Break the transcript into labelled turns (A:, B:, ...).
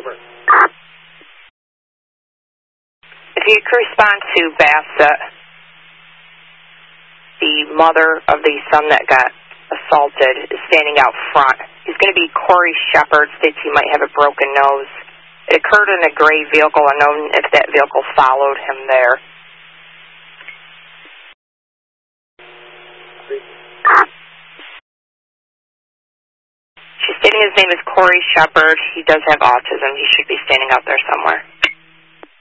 A: If you could respond to Bassett, the mother of the son that got assaulted is standing out front. He's going to be Corey Shepard, states he might have a broken nose. It occurred in a gray vehicle, unknown if that vehicle followed him there. She's stating his name is Corey Shepard. He does have autism. He should be standing out there somewhere.